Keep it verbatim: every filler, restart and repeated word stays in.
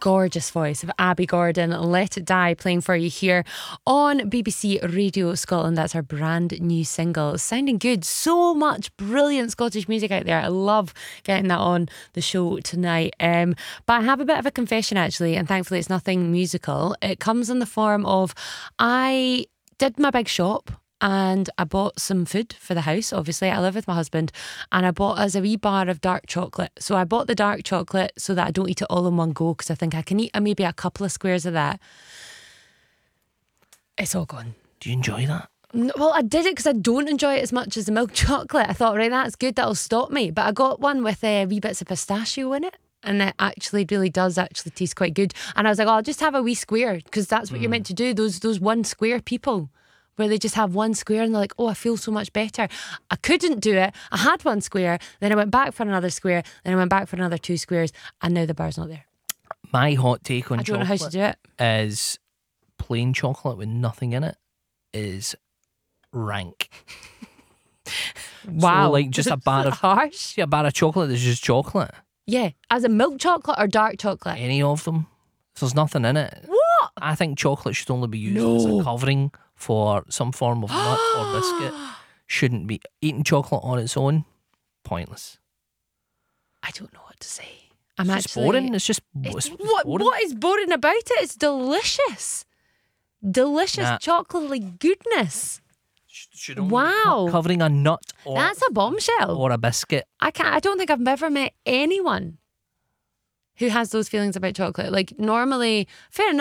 gorgeous voice of Abby Gordon, Let It Die, playing for you here on B B C Radio Scotland. That's our brand new single. Sounding good. So much brilliant Scottish music out there. I love getting that on the show tonight. Um, but I have a bit of a confession actually, and thankfully it's nothing musical. It comes in the form of I did my big shop. And I bought some food for the house. Obviously, I live with my husband, and I bought us a wee bar of dark chocolate. So I bought the dark chocolate so that I don't eat it all in one go, because I think I can eat maybe a couple of squares of that. It's all gone. Do you enjoy that? No, well, I did it because I don't enjoy it as much as the milk chocolate. I thought, right, that's good, that'll stop me. But I got one with uh, wee bits of pistachio in it, and it actually really does actually taste quite good. And I was like, oh, I'll just have a wee square, because that's what mm. you're meant to do. Those those one square people, where they just have one square and they're like, oh, I feel so much better. I couldn't do it. I had one square, then I went back for another square, then I went back for another two squares, and now the bar's not there. My hot take on I don't chocolate know how to do it. is plain chocolate with nothing in it is rank. Wow. So like just a bar of harsh. Yeah, a bar of chocolate that's just chocolate. Yeah. As a milk chocolate or dark chocolate? Any of them. So there's nothing in it. What? I think chocolate should only be used No. as a covering for some form of nut or biscuit. Shouldn't be eating chocolate on its own. Pointless. I don't know what to say. I'm It's actually just boring. It's just It's, it's what, boring. what is boring about it? It's delicious. Delicious Nah. chocolatey goodness. Should only Wow. be covering a nut or, That's a bombshell. or a biscuit. I can't. I don't think I've ever met anyone who has those feelings about chocolate. Like normally, fair enough.